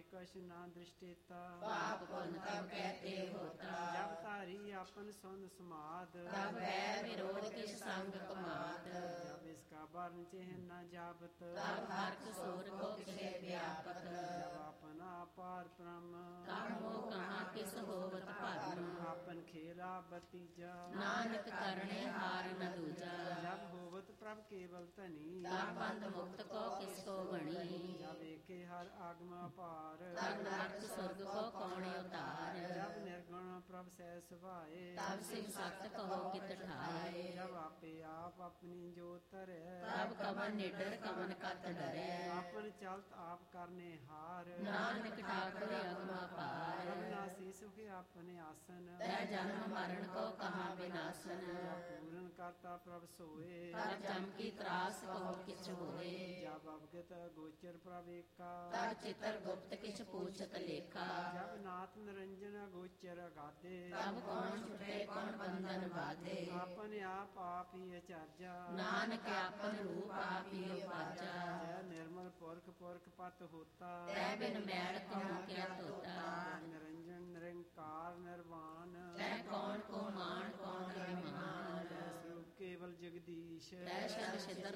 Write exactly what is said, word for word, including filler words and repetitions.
कश ना दृष्टिता पाप पुण्य तब कहते होता जब तारी आपन सुन समाद तब बैर विरोध किस संग कमात जब इसका वर्ण चिन्ह न जाबत तब हर्ष सोर को किसे व्यापत जब अपना अपार ब्रह्म तब वो कहाँ किस होवत भद्र आपन खेला बतीजा नानक करने हार न दूजा जब होवत प्रभ केवल तनी तब बंद मुक्त को किसको बणी जब एके हर आगम अपार तब नरक स्वर्ग को कौन उतार जब निर्गुण प्रभ सह सुभाए तब शिव सत्य कहो कित ठाए जब आपे आप अपनी जोत धरे तब कवन निडर कवन कत डरे आपन चलत आप करने हार नानक ठाकुर अगम अपार अविनाशी सुख अपने आसन तै जन्म मरण को कहाँ विनाशन पूर्ण करता प्रभ सोए तब जम की त्रास कहो किछ होए जब अवगत गोचर प्रभ एका तब चितर गुप्त किछ पूछत लेखा जब नाथ निरंजन गोचर गादे तब कौन छुटे कौन बंधन बाधे अपने आप आप ही अचार्या नानक आपन रूप आप ही उपाजा जय निर्मल पुरख पुरख पत होता तै बिन मैल कहूँ क्या तोता निरंजन निरंकार निर्वाण तै कौन को मान कौन अभिमान स्वरूप केवल जगदीश तै शब सिद्ध